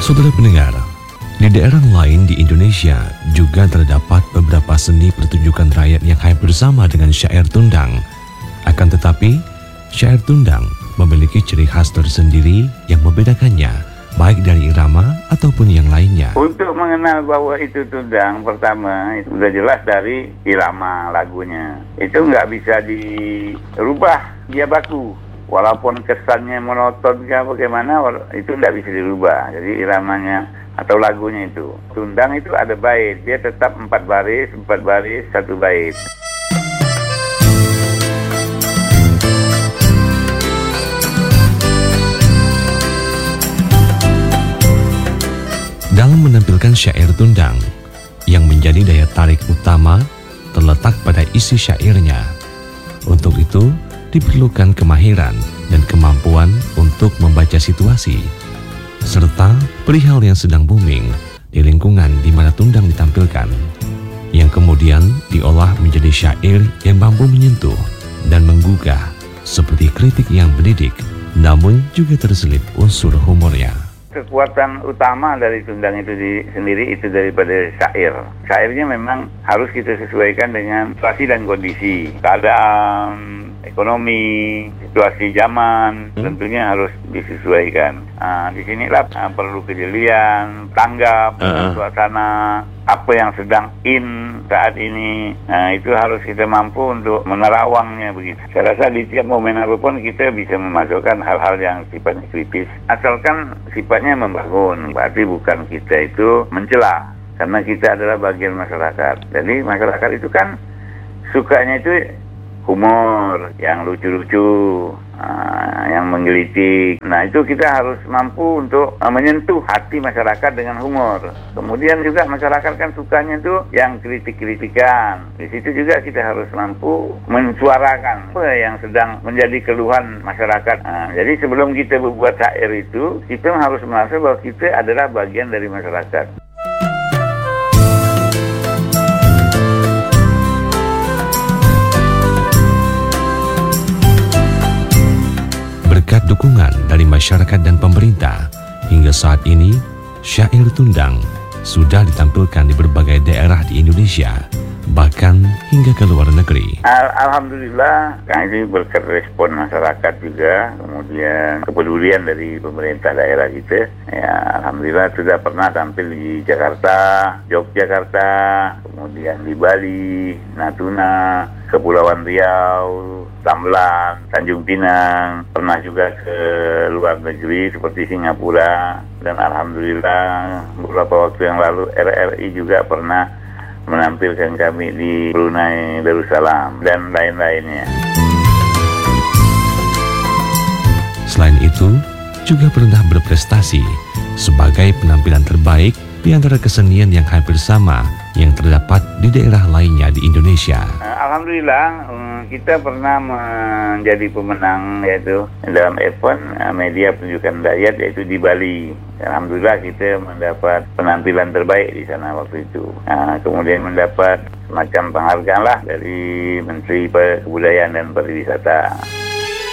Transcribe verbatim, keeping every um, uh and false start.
Saudara pendengar, di daerah lain di Indonesia juga terdapat beberapa seni pertunjukan rakyat yang hampir sama dengan syair Tundang. Akan tetapi, syair Tundang memiliki ciri khas tersendiri yang membedakannya, baik dari irama ataupun yang lainnya. Untuk mengenal bahwa itu Tundang, pertama itu sudah jelas dari irama lagunya. Itu nggak bisa dirubah, dia baku. Walaupun kesannya monoton kah bagaimana, itu nggak bisa dirubah. Jadi iramanya atau lagunya itu. Tundang itu ada bait, dia tetap empat baris, empat baris, satu bait. Dalam menampilkan syair Tundang, yang menjadi daya tarik utama terletak pada isi syairnya. Untuk itu, diperlukan kemahiran dan kemampuan untuk membaca situasi, serta perihal yang sedang booming di lingkungan di mana Tundang ditampilkan, yang kemudian diolah menjadi syair yang mampu menyentuh dan menggugah, seperti kritik yang mendidik, namun juga terselip unsur humornya. Kekuatan utama dari Tundang itu di, sendiri itu daripada syair. Syairnya memang harus kita sesuaikan dengan situasi dan kondisi, keadaan ekonomi, situasi zaman, tentunya harus disesuaikan. Nah, di sinilah uh, perlu kejelian, tanggap, uh-uh. suasana apa yang sedang in saat ini. Nah, itu harus kita mampu untuk menerawangnya begitu. Saya rasa di tiap momen apapun kita bisa memasukkan hal-hal yang sifatnya kritis, asalkan sifatnya membangun. Berarti bukan kita itu mencela, karena kita adalah bagian masyarakat. Jadi masyarakat itu kan sukanya itu humor, yang lucu-lucu, uh, yang menggelitik. Nah, itu kita harus mampu untuk uh, menyentuh hati masyarakat dengan humor. Kemudian juga masyarakat kan sukanya itu yang kritik-kritikan. Di situ juga kita harus mampu mensuarakan apa yang sedang menjadi keluhan masyarakat. Nah, jadi sebelum kita berbuat syair itu, kita harus merasa bahwa kita adalah bagian dari masyarakat. Berkat dukungan dari masyarakat dan pemerintah, hingga saat ini syair Tundang sudah ditampilkan di berbagai daerah di Indonesia, bahkan hingga ke luar negeri. Al- Alhamdulillah, kan ini berkat respon masyarakat juga, kemudian kepedulian dari pemerintah daerah kita. Ya, Alhamdulillah sudah pernah tampil di Jakarta, Yogyakarta, kemudian di Bali, Natuna, Kepulauan Riau, Tambelan, Tanjung Pinang, pernah juga ke luar negeri seperti Singapura, dan Alhamdulillah beberapa waktu yang lalu R R I juga pernah menampilkan kami di Brunei Darussalam dan lain-lainnya. Selain itu, juga pernah berprestasi sebagai penampilan terbaik di antara kesenian yang hampir sama yang terdapat di daerah lainnya di Indonesia. Alhamdulillah, kita pernah menjadi pemenang yaitu dalam event media penunjukan rakyat yaitu di Bali. Alhamdulillah kita mendapat penampilan terbaik di sana waktu itu. Nah, kemudian mendapat semacam penghargaan lah dari Menteri Kebudayaan dan Pariwisata.